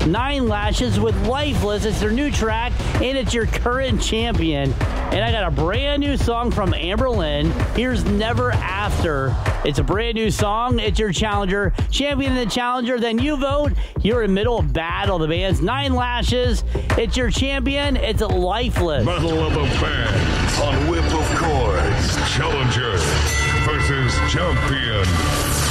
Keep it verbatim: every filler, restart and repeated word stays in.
Nine Lashes with Lifeless. It's their new track, and it's your current champion. And I got a brand new song from Amber Lynn. Here's Never After. It's a brand new song. It's your challenger. Champion and the challenger. Then you vote. You're in the middle of battle. The band's Nine Lashes. It's your champion. It's Lifeless. Battle of the Bands on Whip of Chords. Challenger versus champion.